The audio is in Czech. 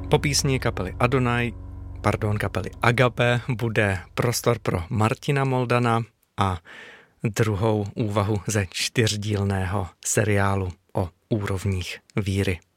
Po písni kapely Agape bude prostor pro Martina Moldana a druhou úvahu ze 4dílného seriálu o úrovních víry.